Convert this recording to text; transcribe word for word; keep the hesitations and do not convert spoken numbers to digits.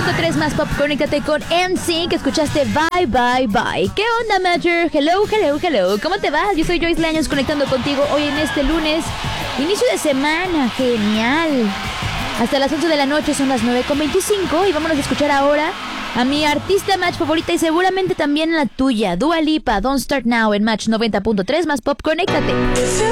punto tres más pop, conéctate con N Sync, que escuchaste Bye Bye Bye. ¿Qué onda, Major? Hello, hello, hello. ¿Cómo te vas? Yo soy Joyce Laños conectando contigo hoy en este lunes, inicio de semana, genial. Hasta las once de la noche, son las nueve con veinticinco, y vámonos a escuchar ahora a mi artista Match favorita y seguramente también la tuya, Dua Lipa, Don't Start Now en Match noventa punto tres más pop, conéctate.